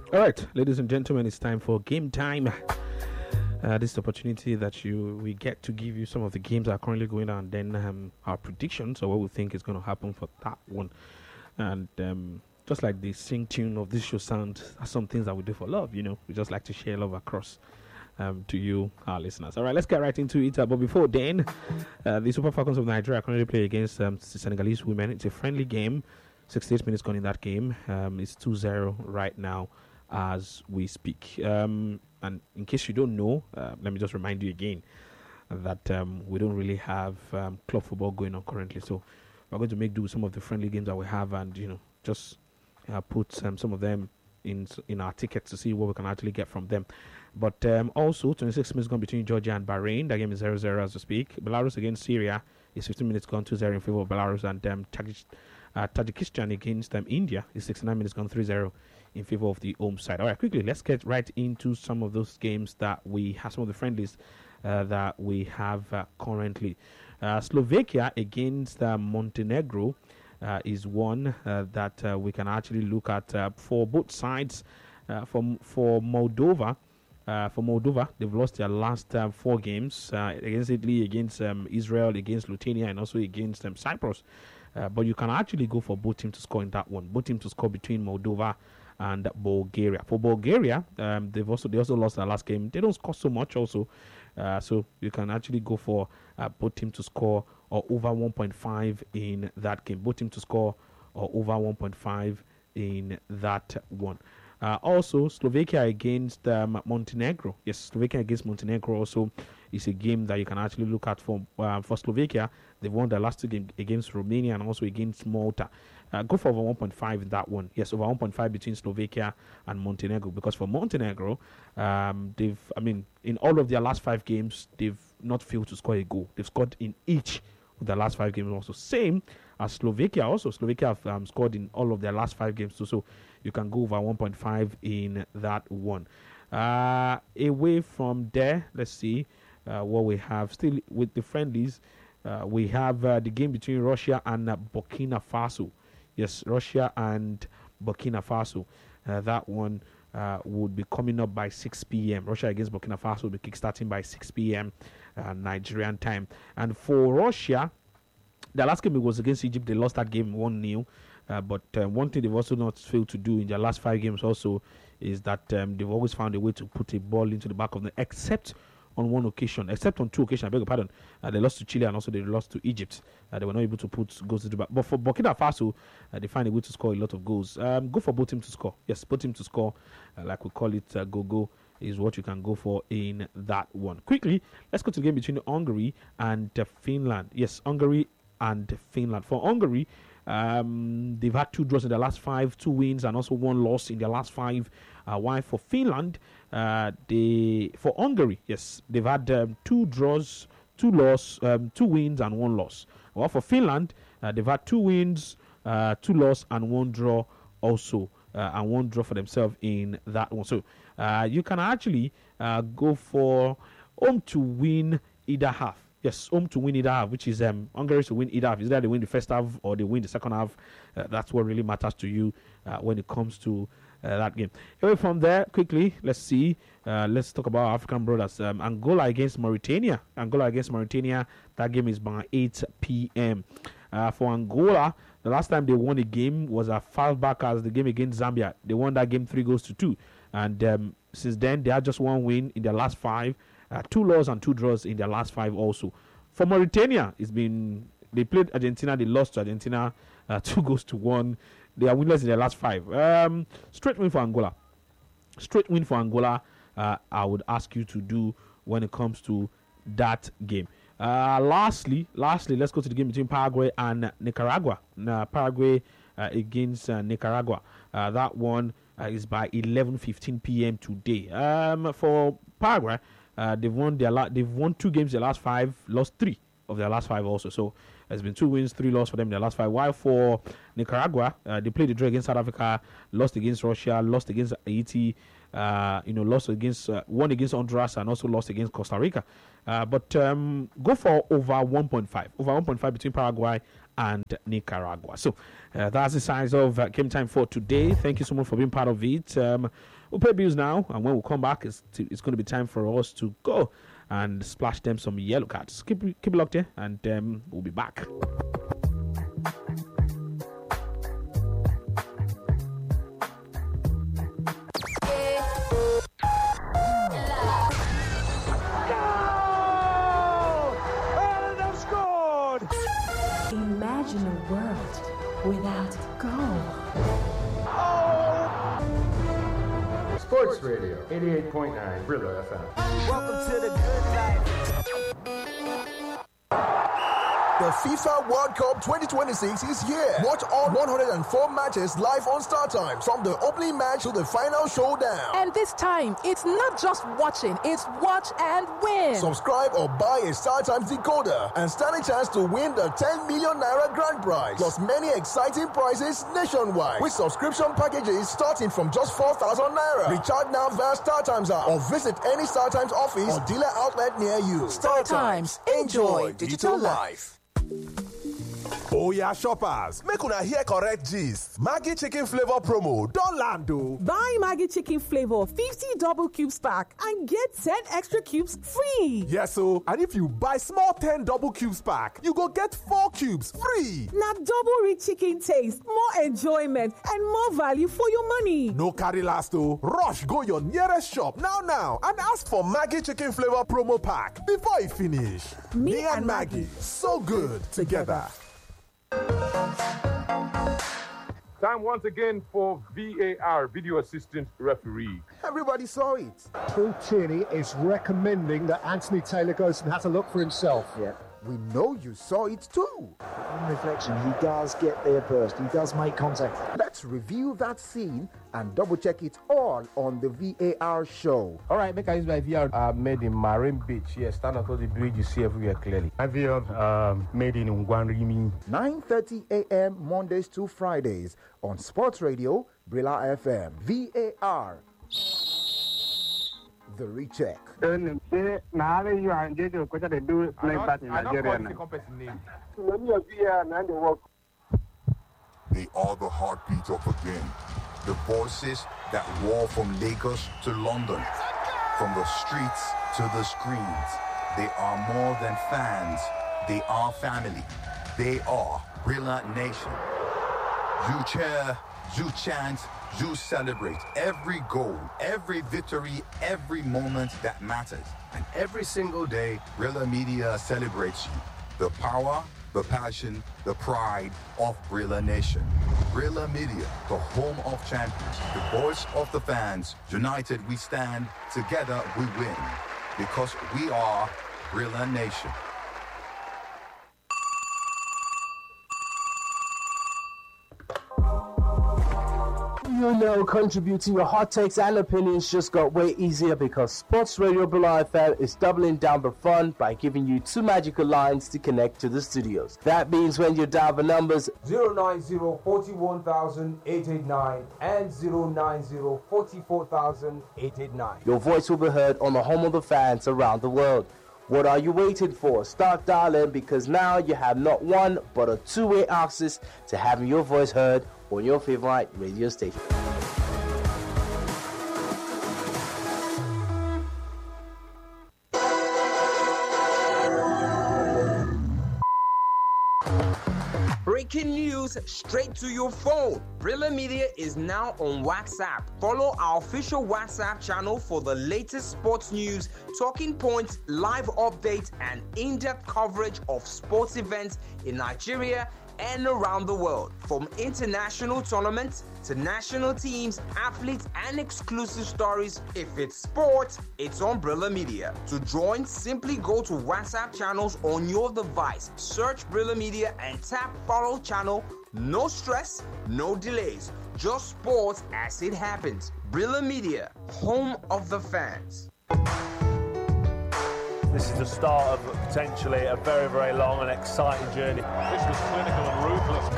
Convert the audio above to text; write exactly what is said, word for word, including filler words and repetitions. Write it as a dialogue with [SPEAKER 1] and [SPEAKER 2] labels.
[SPEAKER 1] All right, ladies and gentlemen, it's time for game time. Uh, this is the opportunity that you we get to give you some of the games that are currently going on, and then um, our predictions or what we think is going to happen for that one. And um, just like the sing tune of this show sounds, are some things that we do for love. You know, we just like to share love across um, to you, our listeners. All right, let's get right into it. Uh, but before then, uh, the Super Falcons of Nigeria currently play against um, Senegalese women. It's a friendly game. sixty-eight minutes gone in that game. Um, it's two zero right now as we speak. Um, and in case you don't know, uh, let me just remind you again that um, we don't really have um, club football going on currently. So we're going to make do with some of the friendly games that we have, and you know, just uh, put um, some of them in in our tickets to see what we can actually get from them. But um, also, twenty-six minutes gone between Georgia and Bahrain. That game is zero zero as we speak. Belarus against Syria is fifteen minutes gone two zero in favor of Belarus, and um, Tajik- uh, Tajikistan against um, India is sixty-nine minutes gone three zero in favor of the home side. All right, quickly, let's get right into some of those games that we have, some of the friendlies uh, that we have uh, currently. Uh, Slovakia against uh, Montenegro uh, is one uh, that uh, we can actually look at uh, for both sides. Uh, for, for Moldova, uh, for Moldova, they've lost their last uh, four games uh, against Italy, against um, Israel, against Lithuania, and also against um, Cyprus. Uh, but you can actually go for both teams to score in that one. Both teams to score between Moldova and Bulgaria. For Bulgaria, um, they've also they also lost their last game. They don't score so much also, uh, so you can actually go for uh, both teams to score or over one point five in that game. Both teams to score or over one point five in that one. Uh, also, Slovakia against um, Montenegro. Yes, Slovakia against Montenegro also is a game that you can actually look at for uh, for Slovakia. They've won their last two games against Romania and also against Malta. Uh, go for over one point five in that one. Yes, over one point five between Slovakia and Montenegro. Because for Montenegro, um, they've, I mean, in all of their last five games, they've not failed to score a goal. They've scored in each of their last five games also. Same as Slovakia also. Slovakia have um, scored in all of their last five games too. So you can go over one point five in that one. Uh, away from there, let's see uh, what we have. Still with the friendlies, uh, we have uh, the game between Russia and uh, Burkina Faso. Yes, Russia and Burkina Faso. Uh, that one uh, would be coming up by six p.m. Russia against Burkina Faso will be kickstarting by six p.m. Uh, Nigerian time. And for Russia, the last game was against Egypt. They lost that game one nil. Uh, but uh, one thing they've also not failed to do in their last five games also is that um, they've always found a way to put a ball into the back of the, except on one occasion, except on two occasions, I beg your pardon. Uh, they lost to Chile and also they lost to Egypt. Uh, they were not able to put goals into the back. But for Burkina Faso, uh, they find a way to score a lot of goals. Um, go for both teams to score. Yes, both teams to score, uh, like we call it, uh, go-go, is what you can go for in that one. Quickly, let's go to the game between Hungary and uh, Finland. Yes, Hungary and Finland. For Hungary, Um, they've had two draws in their last five, two wins, and also one loss in their last five. Uh, while for Finland, uh, they for Hungary, yes, they've had um, two draws, two loss, um, two wins, and one loss. While for Finland, uh, they've had two wins, uh, two loss, and one draw also, uh, and one draw for themselves in that one. So uh, you can actually uh, go for home to win either half. Yes, home to win either half, which is um, Hungary to win either half. Is that they win the first half or they win the second half? Uh, that's what really matters to you uh, when it comes to uh, that game. Anyway, from there, quickly, let's see. Uh, let's talk about our African brothers. Um, Angola against Mauritania. Angola against Mauritania. That game is by eight p.m. Uh, for Angola, the last time they won a game was a far back as the game against Zambia. They won that game three goals to two. And um, since then, they had just one win in their last five. Uh, two losses and two draws in their last five also. For Mauritania, it's been they played Argentina, they lost to Argentina, uh, two goals to one. They are winners in their last five. Um, straight win for Angola. Straight win for Angola. Uh, I would ask you to do when it comes to that game. Uh, lastly, lastly, let's go to the game between Paraguay and Nicaragua. Uh, Paraguay uh, against uh, Nicaragua. Uh, that one uh, is by eleven fifteen p.m. today. Um, for Paraguay. Uh, they've won their la- they've won two games their last five, lost three of their last five also. So there's been two wins, three losses for them in their last five. While for Nicaragua, uh, they played the draw against South Africa, lost against Russia, lost against Haiti, uh, you know, lost against uh, won against Honduras and also lost against Costa Rica. Uh, but um, go for over one point five, over one point five between Paraguay and Nicaragua. So Uh, that's the size of uh, Game Time for today. Thank you so much for being part of it. Um, we'll pay bills now, and when we come back, it's, t- it's going to be time for us to go and splash them some yellow cards. Keep, keep it locked here, and um, we'll be back.
[SPEAKER 2] Imagine a world without goal.
[SPEAKER 3] Oh! Sports Radio, eighty-eight point nine, Brilla F M.
[SPEAKER 4] Welcome to the good life.
[SPEAKER 5] The FIFA World Cup twenty twenty-six is here. Watch all one hundred four matches live on StarTimes, from the opening match to the final showdown.
[SPEAKER 6] And this time, it's not just watching, it's watch and win.
[SPEAKER 5] Subscribe or buy a StarTimes decoder and stand a chance to win the ten million naira grand prize, plus many exciting prizes nationwide with subscription packages starting from just four thousand naira. Recharge now via StarTimes app or visit any StarTimes office or dealer outlet near you.
[SPEAKER 6] StarTimes. Enjoy digital life.
[SPEAKER 7] Oh yeah, shoppers, make una hear correct gist. Maggi chicken flavor promo don land o.
[SPEAKER 8] Buy Maggi chicken flavor fifty double cubes pack and get ten extra cubes free.
[SPEAKER 7] Yes o, and if you buy small ten double cubes pack, you go get four cubes free.
[SPEAKER 8] Na double rich chicken taste, more enjoyment and more value for your money.
[SPEAKER 7] No carry last o. Rush go your nearest shop now now and ask for Maggi chicken flavor promo pack before e finish. Me, Me and Maggi, so good together.
[SPEAKER 9] Time once again for V A R, Video Assistant Referee.
[SPEAKER 10] Everybody saw it. Paul Tierney is recommending that Anthony Taylor goes and has a look for himself.
[SPEAKER 11] Yeah, we know you saw it too.
[SPEAKER 12] On reflection, he does get there first. He does make contact.
[SPEAKER 11] Let's review that scene and double check it all on the V A R show.
[SPEAKER 3] All right, make I use my V R uh, made in Marine Beach. Yes, stand across the bridge, you see everywhere clearly.
[SPEAKER 13] My V R um, made in Ngwanrimi.
[SPEAKER 11] nine thirty a.m. Mondays to Fridays on Sports Radio, Brilla F M. V A R. The recheck.
[SPEAKER 14] They
[SPEAKER 15] are the heartbeat of the game. The voices that roar from Lagos to London. From the streets to the screens. They are more than fans. They are family. They are Brilla Nation. You cheer, you chant, you celebrate every goal, every victory, every moment that matters. And every single day, Brilla Media celebrates you. The power, the passion, the pride of Brilla Nation. Brilla Media, the home of champions, the voice of the fans. United we stand, together we win. Because we are Brilla Nation.
[SPEAKER 16] You know, contributing your hot takes and opinions just got way easier because Sports Radio Brilla F M is doubling down the fun by giving you two magical lines to connect to the studios. That means when you dial the numbers
[SPEAKER 17] zero nine zero, four one eight eight nine and zero nine zero, four four eight eight nine,
[SPEAKER 16] your voice will be heard on the home of the fans around the world. What are you waiting for? Start dialing, because now you have not one but a two-way access to having your voice heard on your favorite radio station.
[SPEAKER 18] Breaking news straight to your phone. Brilla Media is now on WhatsApp. Follow our official WhatsApp channel for the latest sports news, talking points, live updates, and in-depth coverage of sports events in Nigeria and around the world. From international tournaments to national teams, athletes, and exclusive stories. If it's sports, it's on Brilla Media. To join, simply go to WhatsApp channels on your device. Search Brilla Media and tap follow channel. No stress, no delays. Just sports as it happens. Brilla Media, home of the fans.
[SPEAKER 19] This is the start of potentially a very, very long and exciting journey.
[SPEAKER 9] This was clinical and ruthless.